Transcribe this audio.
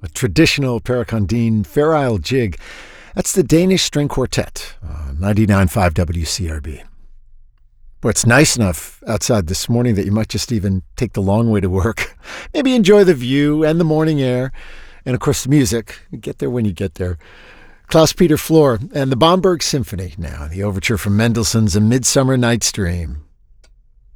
a traditional Paracondine Fair Isle jig. That's the Danish String Quartet, 99.5 WCRB. Well, it's nice enough outside this morning that you might just even take the long way to work. Maybe enjoy the view and the morning air. And, of course, the music. Get there when you get there. Klaus-Peter Flor and the Bomberg Symphony now. The overture from Mendelssohn's A Midsummer Night's Dream.